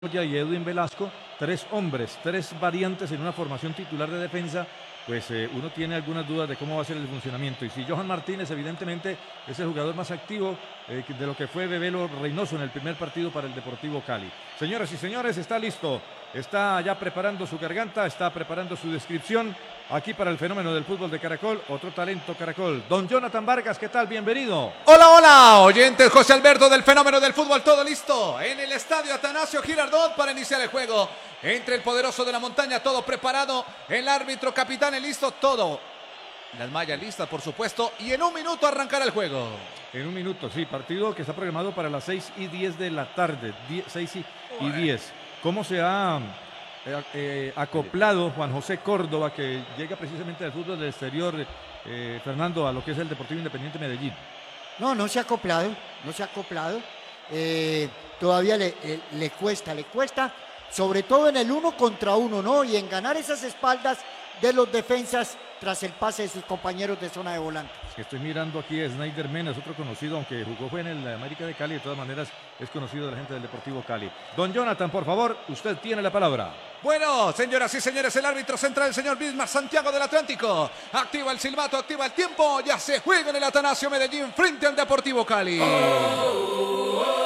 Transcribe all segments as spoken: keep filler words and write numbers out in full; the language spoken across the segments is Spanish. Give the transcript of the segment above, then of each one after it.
y Edwin Velasco, tres hombres, tres variantes en una formación titular de defensa, pues eh, uno tiene algunas dudas de cómo va a ser el funcionamiento. Y si Johan Martínez evidentemente es el jugador más activo eh, de lo que fue Bebelo Reynoso en el primer partido para el Deportivo Cali. Señoras y señores, está listo, está ya preparando su garganta, está preparando su descripción aquí para el fenómeno del fútbol de Caracol, otro talento Caracol. Don Jonathan Vargas, ¿qué tal? Bienvenido. Hola, hola, oyentes José Alberto del fenómeno del fútbol, todo listo en el estadio Atanasio Girardot para iniciar el juego entre el poderoso de la montaña, todo preparado, el árbitro capitán listo, todo, las mallas listas por supuesto, y en un minuto arrancará el juego. En un minuto, sí, partido que está programado para las seis y diez de la tarde, seis y diez. ¿Cómo se ha eh, eh, acoplado Juan José Córdoba, que llega precisamente del fútbol del exterior, eh, Fernando, a lo que es el Deportivo Independiente Medellín? No, no se ha acoplado, no se ha acoplado. Eh, todavía le, le, le cuesta, le cuesta, sobre todo en el uno contra uno, ¿no? Y en ganar esas espaldas de los defensas tras el pase de sus compañeros de zona de volante. Estoy mirando aquí a Snyder Mena, es otro conocido, aunque jugó fue en el América de Cali, de todas maneras es conocido de la gente del Deportivo Cali. Don Jonathan, por favor, usted tiene la palabra. Bueno, señoras y señores, el árbitro central, el señor Bismar Santiago del Atlántico, activa el silbato, activa el tiempo, ya se juega en el Atanasio Medellín frente al Deportivo Cali. Oh, oh, oh.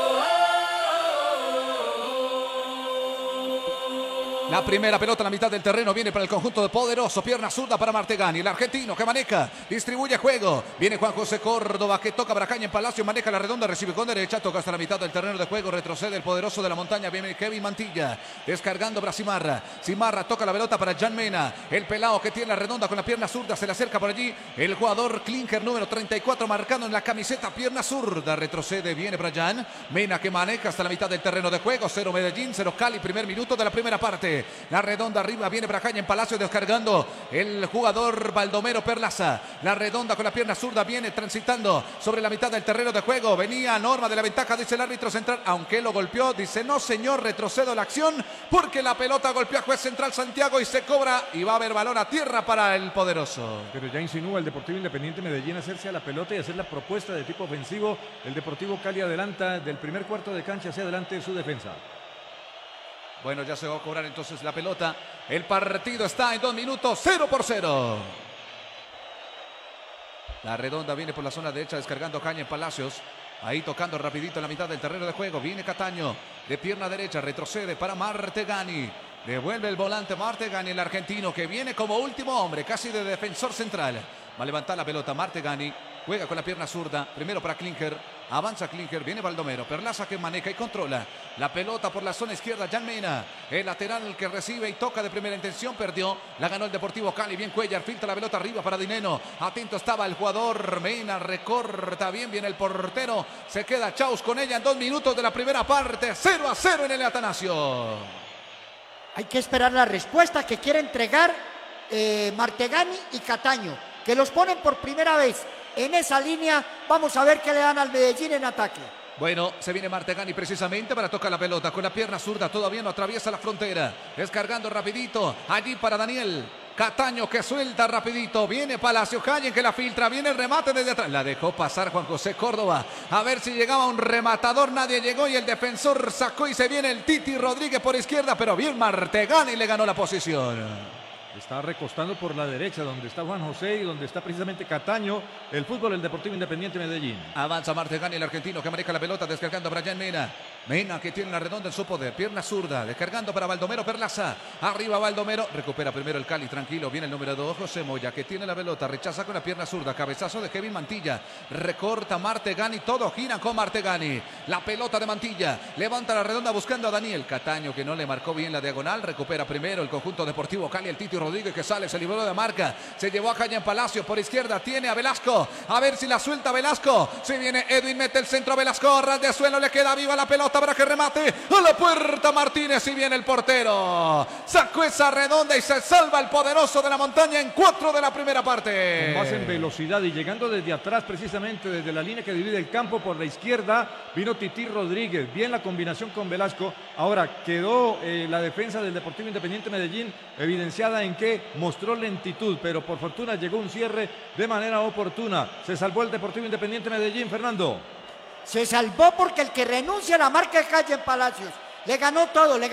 La primera pelota en la mitad del terreno viene para el conjunto de poderoso, pierna zurda para Martegani, el argentino que maneja, distribuye juego, viene Juan José Córdoba que toca para Caña en Palacio, maneja la redonda, recibe con derecha, toca hasta la mitad del terreno de juego, retrocede el poderoso de la montaña, viene Kevin Mantilla, descargando para Simarra, Simarra toca la pelota para Jan Mena, el pelao que tiene la redonda con la pierna zurda, se le acerca por allí, el jugador Klinker número treinta y cuatro marcando en la camiseta, pierna zurda, retrocede, viene para Jan, Mena que maneja hasta la mitad del terreno de juego, cero Medellín, cero Cali, primer minuto de la primera parte. La redonda arriba, viene para Caña en Palacio, descargando el jugador Baldomero Perlaza. La redonda con la pierna zurda viene transitando sobre la mitad del terreno de juego. Venía Norma de la ventaja, dice el árbitro central, aunque lo golpeó, dice no señor, retrocedo la acción, porque la pelota golpeó a juez central Santiago y se cobra y va a haber balón a tierra para el poderoso. Pero ya insinúa el Deportivo Independiente Medellín hacerse a la pelota y hacer la propuesta de tipo ofensivo. El Deportivo Cali adelanta del primer cuarto de cancha hacia adelante su defensa. Bueno, ya se va a cobrar entonces la pelota. El partido está en dos minutos, cero por cero. La redonda viene por la zona derecha, descargando Caña en Palacios. Ahí tocando rapidito en la mitad del terreno de juego. Viene Cataño de pierna derecha, retrocede para Martegani. Devuelve el volante Martegani, el argentino que viene como último hombre, casi de defensor central. Va a levantar la pelota Martegani. Juega con la pierna zurda, primero para Klinker, avanza Klinker, viene Baldomero, Perlaza que maneja y controla la pelota por la zona izquierda, Jan Mena, el lateral que recibe y toca de primera intención, perdió, la ganó el Deportivo Cali, bien Cuellar, filtra la pelota arriba para Dineno, atento estaba el jugador, Mena recorta, bien, viene el portero, se queda Chaus con ella en dos minutos de la primera parte, cero a cero en el Atanasio. Hay que esperar la respuesta que quiere entregar eh, Martegani y Cataño, que los ponen por primera vez en esa línea. Vamos a ver qué le dan al Medellín en ataque. Bueno, se viene Martegani precisamente para tocar la pelota con la pierna zurda, todavía no atraviesa la frontera, descargando rapidito, allí para Daniel Cataño que suelta rapidito, viene Palacio Calle que la filtra, viene el remate desde atrás, la dejó pasar Juan José Córdoba, a ver si llegaba un rematador, nadie llegó y el defensor sacó y se viene el Titi Rodríguez por izquierda, pero bien Martegani le ganó la posición. Está recostando por la derecha, donde está Juan José y donde está precisamente Cataño, el fútbol del Deportivo Independiente Medellín. Avanza Martegani, el argentino que maneja la pelota, descargando para Jan Mena. Mena que tiene la redonda en su poder, pierna zurda, descargando para Baldomero Perlaza. Arriba Baldomero, recupera primero el Cali, tranquilo, viene el número dos, José Moya, que tiene la pelota, rechaza con la pierna zurda, cabezazo de Kevin Mantilla, recorta Martegani, todo gira con Martegani. La pelota de Mantilla, levanta la redonda buscando a Daniel Cataño, que no le marcó bien la diagonal, recupera primero el conjunto Deportivo Cali, el Titi Rodríguez que sale, se libró de marca, se llevó a Caña en Palacio, por izquierda tiene a Velasco, a ver si la suelta Velasco, si viene Edwin, mete el centro Velasco, ras de suelo, le queda viva la pelota para que remate, a la puerta Martínez y viene el portero, sacó esa redonda y se salva el poderoso de la montaña en cuatro de la primera parte. Con más en velocidad y llegando desde atrás precisamente, desde la línea que divide el campo por la izquierda, vino Titi Rodríguez, bien la combinación con Velasco, ahora quedó eh, la defensa del Deportivo Independiente Medellín evidenciada en que mostró lentitud, pero por fortuna llegó un cierre de manera oportuna, se salvó el Deportivo Independiente Medellín, Fernando. Se salvó porque el que renuncia a la marca de Calle en Palacios Le ganó todo, le